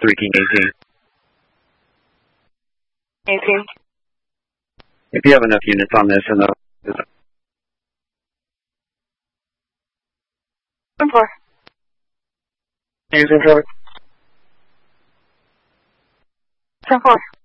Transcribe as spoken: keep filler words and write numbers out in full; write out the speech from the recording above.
three King eighteen. eighteen. If you have enough units on this and the... ten four. Using traffic. ten four.